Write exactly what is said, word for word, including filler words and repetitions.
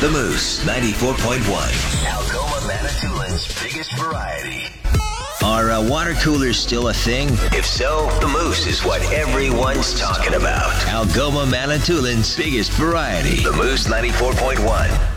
The Moose ninety-four point one. Algoma Manitoulин's biggest variety. Are uh, water coolers still a thing? If so, the Moose is what everyone's talking about. Algoma Manitoulin's biggest variety. The Moose ninety-four point one.